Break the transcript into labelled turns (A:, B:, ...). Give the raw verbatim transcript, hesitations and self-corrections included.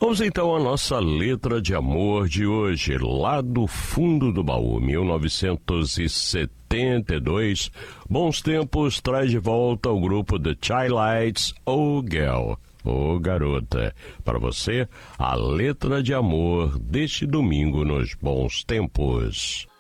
A: Vamos então à nossa letra de amor de hoje, lá do fundo do baú, mil novecentos e setenta e dois. Bons tempos traz de volta o grupo The Chi-Lites, Oh Girl, Oh Garota. Para você, a letra de amor deste domingo nos bons tempos.